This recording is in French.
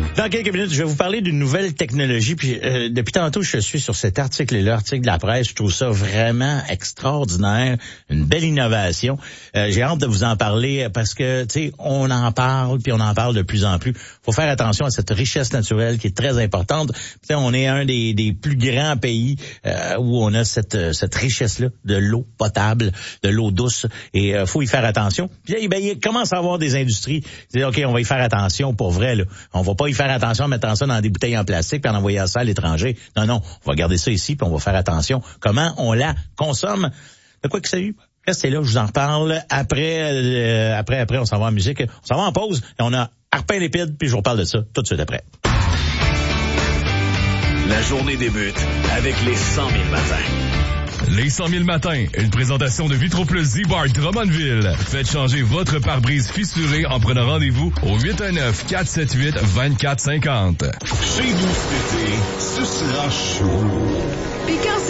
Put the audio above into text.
Dans quelques minutes, je vais vous parler d'une nouvelle technologie. Puis depuis tantôt, je suis sur cet article-là, article de la presse. Je trouve ça vraiment extraordinaire, une belle innovation. J'ai hâte de vous en parler parce que, tu sais, on en parle, puis on en parle de plus en plus. Faut faire attention à cette richesse naturelle qui est très importante. Tu sais, on est un des plus grands pays où on a cette richesse-là de l'eau potable, de l'eau douce, et faut y faire attention. Puis là, il commence à avoir des industries qui disent, OK, on va y faire attention pour vrai, là. On va pas y faire attention en mettant ça dans des bouteilles en plastique puis en envoyant ça à l'étranger. Non, on va garder ça ici puis on va faire attention comment on la consomme. De quoi que ça eu? Restez là, je vous en reparle. Après, on s'en va en musique. On s'en va en pause et on a Arpin Lépide puis je vous reparle de ça tout de suite après. La journée débute avec les 100 000 matins. Les 100 000 matins, une présentation de Vitroplus Z-Bar Drummondville. Faites changer votre pare-brise fissuré en prenant rendez-vous au 819-478-2450. Chez nous cet été, ce sera chaud. Et quand